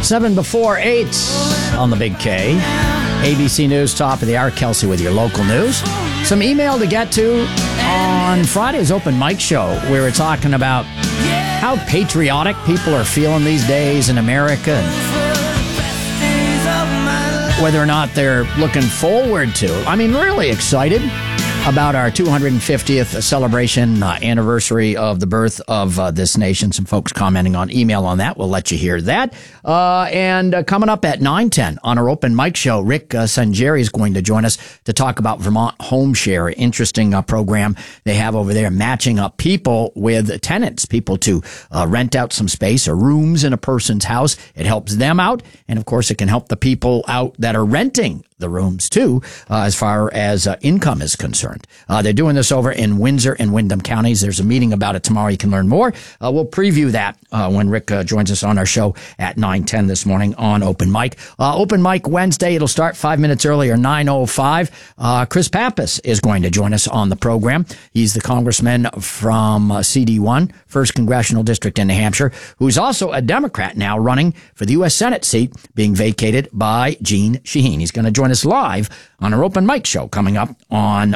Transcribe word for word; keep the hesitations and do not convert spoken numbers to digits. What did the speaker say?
Seven before eight on the Big K. A B C News, top of the hour. Kelsey with your local news. Some email to get to on Friday's open mic show. We were talking about how patriotic people are feeling these days in America and whether or not they're looking forward to. I mean, really excited about our two hundred fiftieth celebration uh, anniversary of the birth of uh, this nation. Some folks commenting on email on that. We'll let you hear that. Uh, and uh, coming up at nine ten on our open mic show, Rick uh, Sanjeri is going to join us to talk about Vermont Home Share, interesting uh, program they have over there, matching up people with tenants, people to uh, rent out some space or rooms in a person's house. It helps them out. And of course, it can help the people out that are renting the rooms too, uh, as far as uh, income is concerned. Uh, they're doing this over in Windsor and Windham counties. There's a meeting about it tomorrow. You can learn more. Uh, we'll preview that uh, when Rick uh, joins us on our show at nine ten this morning on Open Mic. Uh, Open Mic Wednesday, it'll start five minutes earlier, nine oh five. Uh, Chris Pappas is going to join us on the program. He's the congressman from uh, C D one, first Congressional District in New Hampshire, who's also a Democrat now running for the U S Senate seat being vacated by Jeanne Shaheen. He's going to join us live on our open mic show coming up on